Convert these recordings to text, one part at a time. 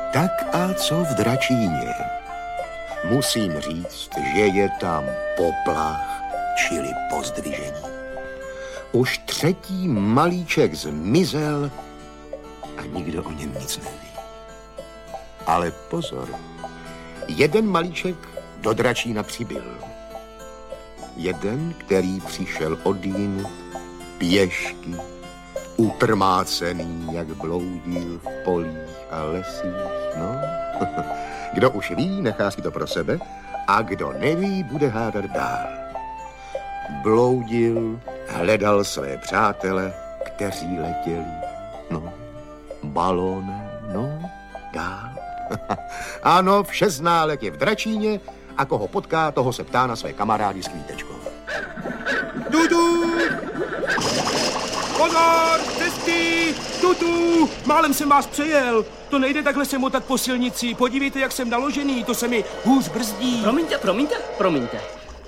Tak a co v Dračíně? Musím říct, že je tam poplach, čili pozdvižení. Už třetí malíček zmizel a nikdo o něm nic neví. Ale pozor, jeden malíček do Dračína přibyl. Jeden, který přišel odjinud pěšky, utrmácený, jak bloudil v polích a lesích, no. Kdo už ví, nechá si to pro sebe, a kdo neví, bude hádat dál. Bloudil, hledal své přátele, kteří letěli, no, balónem, no, dál. Ano, všeználek je v Dračíně a koho potká, toho se ptá na své kamarády s Kvítečkou. Dudu! Pozor, cesty! Tutu! Málem jsem vás přejel. To nejde takhle se motat po silnici. Podívejte, jak jsem naložený, to se mi hůř brzdí. Promiňte.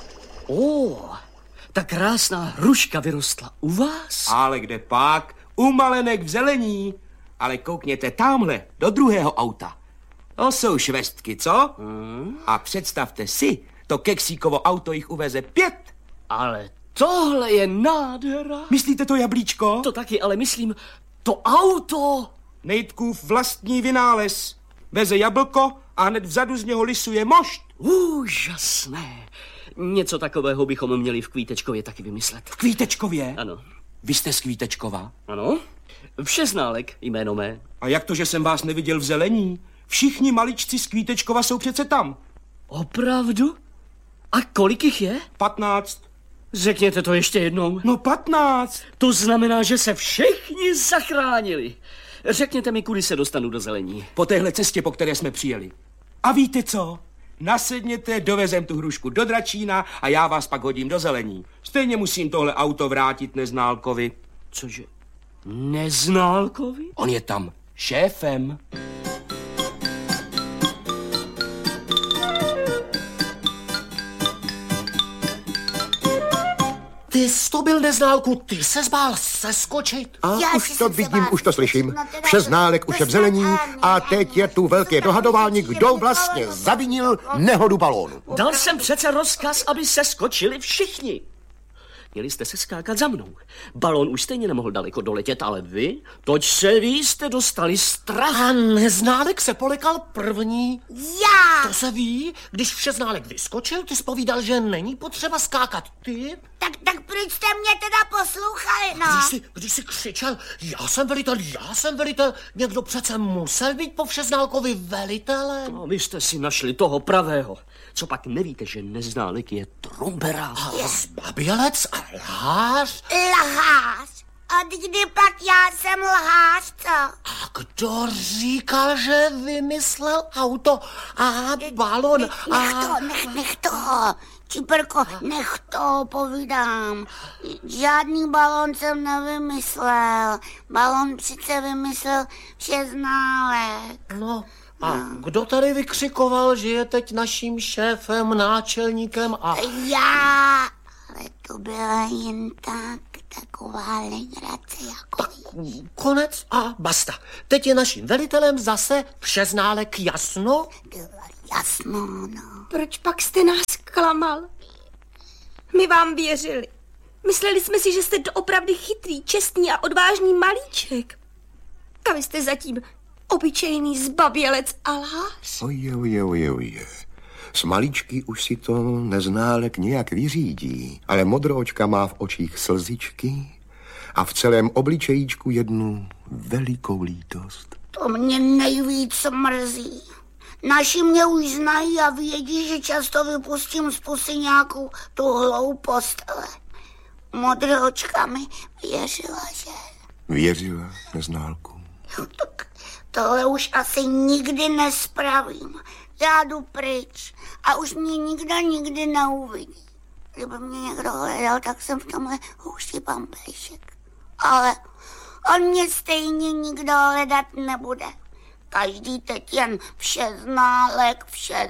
Ta krásná hruška vyrostla u vás? Ale kde pak? U malenek v zelení. Ale koukněte tamhle, do druhého auta. To jsou švestky, co? A představte si, to keksíkovo auto jich uveze 5. Ale tohle je nádhera. Myslíte to jablíčko? To taky, ale myslím, to auto. Nejtkův vlastní vynález. Veze jablko a hned vzadu z něho lisuje mošt. Úžasné. Něco takového bychom měli v Kvítečkově taky vymyslet. V Kvítečkově? Ano. Vy jste z Kvítečkova? Ano. Všeználek, jméno mé. A jak to, že jsem vás neviděl v zelení? Všichni maličci z Kvítečkova jsou přece tam. Opravdu? A kolik jich je? 15. Řekněte to ještě jednou. No 15. To znamená, že se všichni zachránili. Řekněte mi, kudy se dostanu do zelení. Po téhle cestě, po které jsme přijeli. A víte co? Nasedněte, dovezem tu hrušku do Dračína a já vás pak hodím do zelení. Stejně musím tohle auto vrátit Neználkovi. Cože? Neználkovi? On je tam šéfem. Ty jsi to byl, Neználku, ty se zbál seskočit. A už to vidím, už to slyším. Všeználek už je v zelení a teď je tu velké dohadování, kdo vlastně zavinil nehodu balónu. Dal jsem přece rozkaz, aby se skočili všichni. Měli jste se skákat za mnou. Balón už stejně nemohl daleko doletět, ale vy, toť se vy jste dostali strach. A Neználek se polekal první. Já! To se ví, když Všeználek vyskočil, ty jsi povídal, že není potřeba skákat. Ty? Tak proč jste mě teda poslouchali, no? Když jsi křičel, já jsem velitel, někdo přece musel být po Všeználkovi velitelem. No, vy jste si našli toho pravého. Co pak nevíte, že Neználek je trumberák? A zbabělec a lhář. Lhář. Od kdy pak já jsem lhář, co? A kdo říkal, že vymyslel auto a balon? Nech toho. Čiperko, nech to, povídám. Žádný balon jsem nevymyslel. Balon přece vymyslel Všeználek. No, a kdo tady vykřikoval, že je teď naším šéfem, náčelníkem a... Já, ale to byla jen taková legrace jako... Konec a basta. Teď je naším velitelem zase Všeználek, jasno? Jasno, no. Proč pak jste nás klamal? My vám věřili. Mysleli jsme si, že jste doopravdy chytrý, čestný a odvážný malíček. A vy jste zatím obyčejný zbabělec a lhář. Oje. S malíčky už si to Neználek nějak vyřídí, ale Modroočka má v očích slzičky a v celém obličejíčku jednu velikou lítost. To mě nejvíc mrzí. Naši mě už znají a vědí, že často vypustím z pusy nějakou tu hloupost, ale Modroočka mi věřila, že... Věřila, Neználku? Tohle už asi nikdy nespravím. Já jdu pryč a už mě nikdy neuvidí. Kdyby mě někdo hledal, tak jsem v tomhle houští pampejšek. Ale on mě stejně nikdo hledat nebude. Každý teď jen Všeználek.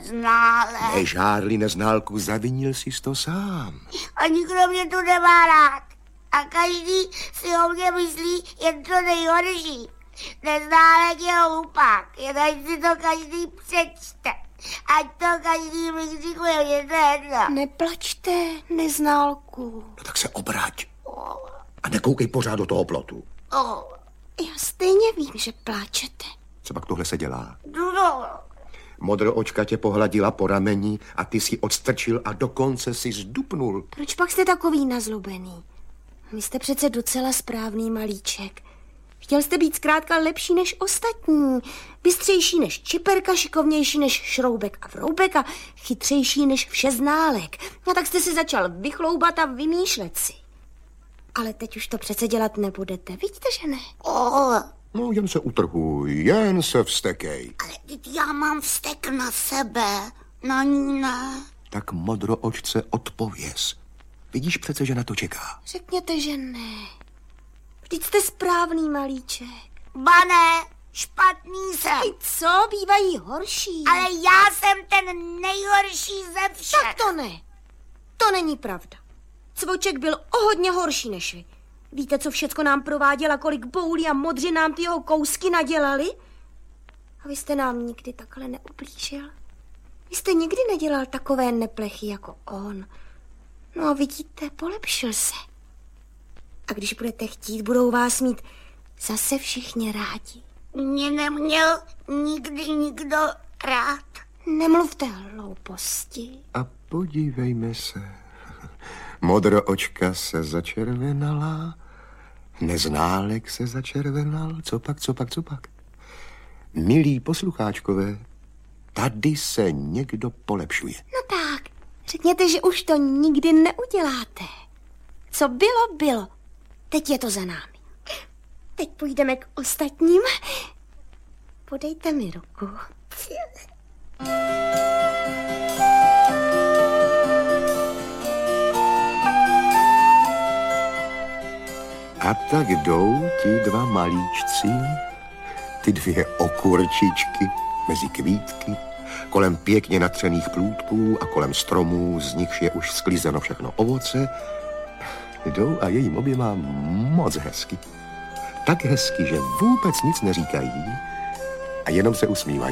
Nežárli, Neználku, zavinil jsi to sám. A nikdo mě tu nemá rád. A každý si o mě myslí jen to nejhorší. Neználek je hlupák, jen ať si to každý přečte. Ať to každý vykřikuje, je to jedno. Neplačte, Neználku. No tak se obrať. A nekoukej pořád do toho plotu. Já stejně vím, že pláčete. Co pak tohle se dělá? Dudo. Modroočka tě pohladila po rameni a ty si odstrčil a dokonce si zdupnul. Proč pak jste takový nazlobený? Vy jste přece docela správný malíček. Chtěl jste být zkrátka lepší než ostatní, bystřejší než Čiperka, šikovnější než Šroubek a Vroubek a chytřejší než Všeználek. A tak jste si začal vychloubat a vymýšlet si. Ale teď už to přece dělat nebudete, vidíte, že ne? No, jen se utrhuj, jen se vztekej. Ale já mám vztek na sebe, na ní ne. Tak modroočce odpověz. Vidíš přece, že na to čeká. Řekněte, že ne. Vždyť jste správný malíček. Bane, špatný jsem. Co, bývají horší. Ale já jsem ten nejhorší ze všech. Tak to ne. To není pravda. Cvoček byl o hodně horší než vy. Víte, co všecko nám prováděl a kolik boulí a modři nám ty jeho kousky nadělali? A vy jste nám nikdy takhle neublížil. Vy jste nikdy nedělal takové neplechy jako on. No a vidíte, polepšil se. A když budete chtít, budou vás mít zase všichni rádi. Mě neměl nikdy nikdo rád. Nemluvte hlouposti. A podívejme se. Modroočka se začervenala, Neználek se začervenal, co pak. Milí poslucháčkové, tady se někdo polepšuje. No tak, řekněte, že už to nikdy neuděláte. Co bylo, bylo. Teď je to za námi. Teď půjdeme k ostatním. Podejte mi ruku. A tak jdou ti dva malíčci, ty dvě okurčičky mezi kvítky, kolem pěkně natřených plůtků a kolem stromů, z nichž je už sklizeno všechno ovoce, jdou a je jim oběma moc hezky. Tak hezky, že vůbec nic neříkají a jenom se usmívají.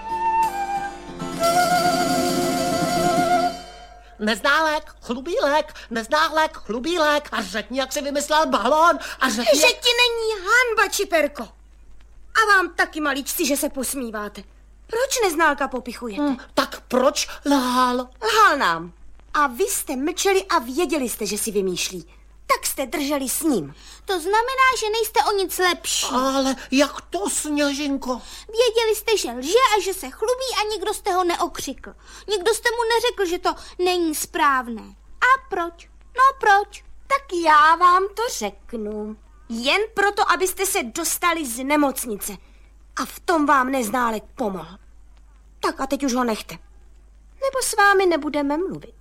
Neználek, chlubílek, neználek, chlubílek. A řekni, jak jsi vymyslel balón. A řekni... Že ti není hanba, Čiperko. A vám taky, malíčci, že se posmíváte. Proč Neználka popichujete? Tak proč lhal? Lhal nám. A vy jste mlčeli a věděli jste, že si vymýšlí. Tak jste drželi s ním. To znamená, že nejste o nic lepší. Ale jak to, Sněžinko? Věděli jste, že lže a že se chlubí a nikdo jste ho neokřikl. Nikdo jste mu neřekl, že to není správné. A proč? No proč? Tak já vám to řeknu. Jen proto, abyste se dostali z nemocnice. A v tom vám Neználek pomohl. Tak a teď už ho nechte. Nebo s vámi nebudeme mluvit.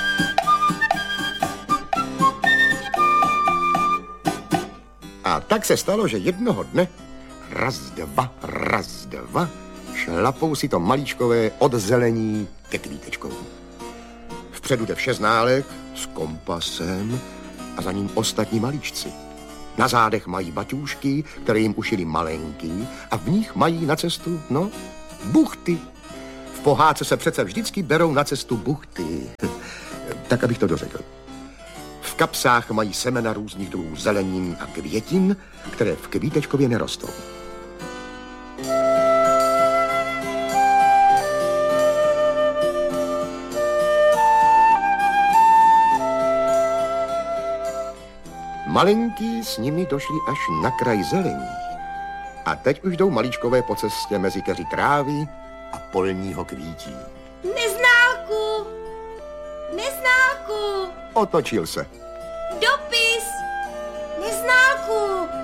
A tak se stalo, že jednoho dne raz, dva, šlapou si to malíčkové od zelení ke kvítečkou. Vpředu jde Všeználek s kompasem a za ním ostatní malíčci. Na zádech mají baťůžky, které jim ušili malenký a v nich mají na cestu, buchty. V pohádce se přece vždycky berou na cestu buchty. Tak, abych to dořekl. V kapsách mají semena různých druhů zelenin a květin, které v kvítečkově nerostou. Malinký s nimi došli až na kraj zelení. A teď už jdou malíčkové po cestě mezi keři trávy a polního kvítí. Neználku! Neználku! Otočil se. Dopis! Neználku!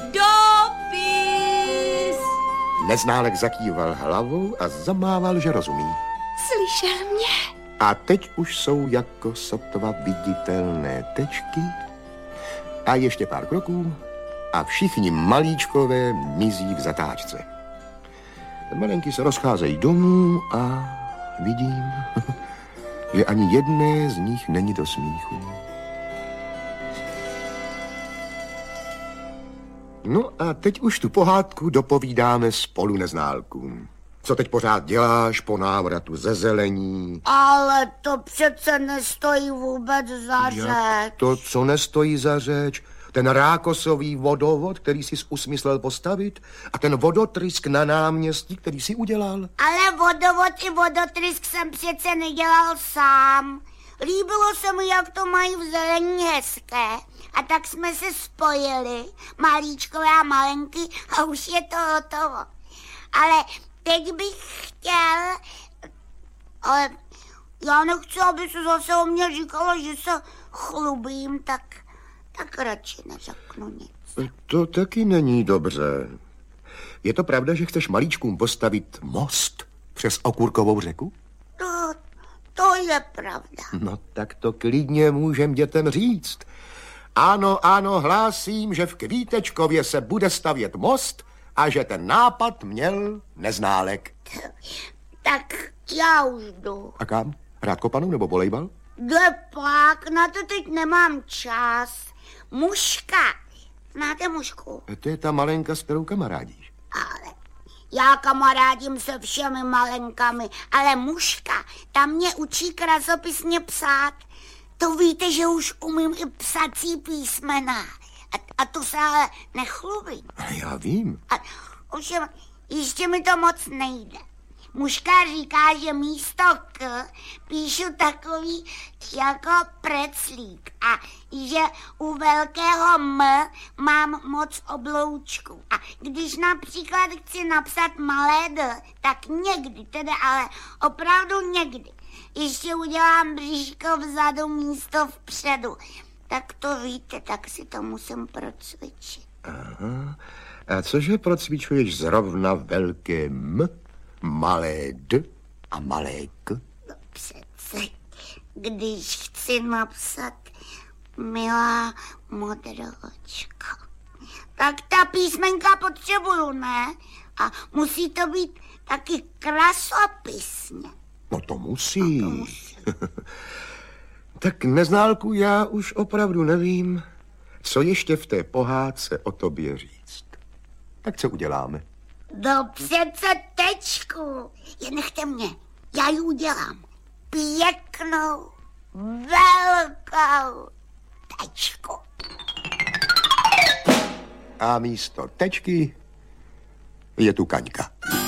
Dopis! Neználek zakýval hlavou a zamával, že rozumí. Slyšel mě? A teď už jsou jako sotva viditelné tečky a ještě pár kroků a všichni malíčkové mizí v zatáčce. Malenky se rozcházejí domů a vidím, že ani jedné z nich není do smíchu. No a teď už tu pohádku dopovídáme spolu neználkům. Co teď pořád děláš po návratu ze zelení? Ale to přece nestojí vůbec za řeč. To, co nestojí za řeč? Ten rákosový vodovod, který jsi usmyslel postavit, a ten vodotrysk na náměstí, který jsi udělal? Ale vodovod i vodotrysk jsem přece nedělal sám. Líbilo se mi, jak to mají v zelení hezké. A tak jsme se spojili, malíčkové a malenky, a už je to hotovo. Ale teď bych chtěl... Ale já nechci, aby se zase o mě říkalo, že se chlubím, tak radši neřeknu nic. To taky není dobře. Je to pravda, že chceš malíčkům postavit most přes Okurkovou řeku? To je pravda. No tak to klidně můžem dětem říct. Ano, hlásím, že v Kvítečkově se bude stavět most a že ten nápad měl Neználek. Tak já už jdu. A kam? Hrát kopanou nebo volejbal? Pak, na to teď nemám čas. Muška. Znáte Mušku? To je ta malenka, s kterou kamarádíš. Ale já kamarádím se všemi malenkami, ale Muška, ta mě učí krasopisně psát. To víte, že už umím i psací písmena. A to se ale nechlubím. Já vím. A ovšem, ještě mi to moc nejde. Muška říká, že místo K píšu takový jako preclík a že u velkého M mám moc obloučků. A když například chci napsat malé D, tak někdy, teda ale opravdu někdy, ještě udělám bříško vzadu místo vpředu. Tak to víte, tak si to musím procvičit. Aha. A cože procvičuješ zrovna velké M, malé D a malé K? No přece, když chci napsat milá modročka, tak ta písmenka potřebuju, ne? A musí to být taky krasopisně. No to musí. Tak Neználku, já už opravdu nevím, co ještě v té pohádce o tobě říct. Tak co uděláme? No přece tečku. Jen nechte mě, já ji udělám. Pěknou, velkou tečku. A místo tečky je tu Kaňka.